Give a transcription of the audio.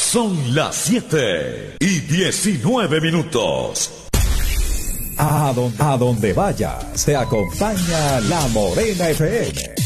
Son las 7:19. A donde vayas, te acompaña La Morena FM.